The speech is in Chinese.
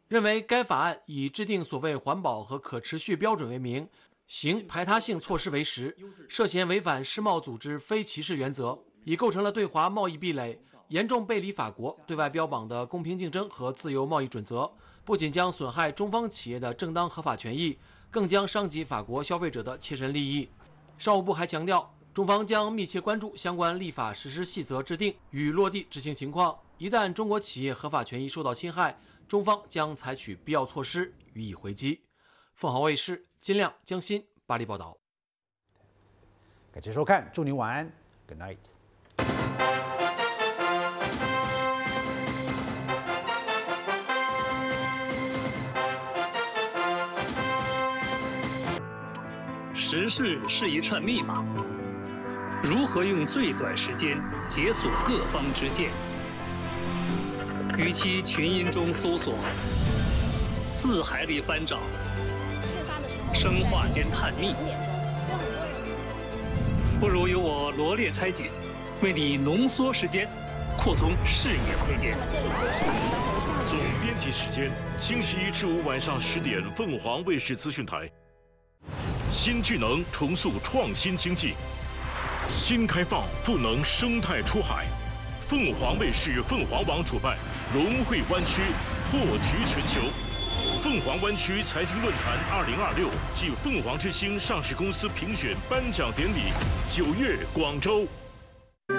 认为该法案以制定所谓环保和可持续标准为名，行排他性措施为实，涉嫌违反世贸组织非歧视原则，已构成了对华贸易壁垒，严重背离法国对外标榜的公平竞争和自由贸易准则，不仅将损害中方企业的正当合法权益，更将伤及法国消费者的切身利益。商务部还强调，中方将密切关注相关立法实施细则制定与落地执行情况，一旦中国企业合法权益受到侵害，中方将采取必要措施予以回击。凤凰卫视金亮、江欣巴黎报道。 感谢收看，祝您晚安 ，Good night。 时事是一串密码，如何用最短时间解锁各方之见？与其群音中搜索，字海里翻找，生化间探秘，不如由我罗列拆解，为你浓缩时间，扩通视野空间。 总编辑时间：星期一至五晚上10点，凤凰卫视资讯台。新智能重塑创新经济，新开放赋能生态出海。凤凰卫视、凤凰网主办融汇湾区，破局全球。凤凰湾区财经论坛2026暨凤凰之星上市公司评选颁奖典礼，9月广州。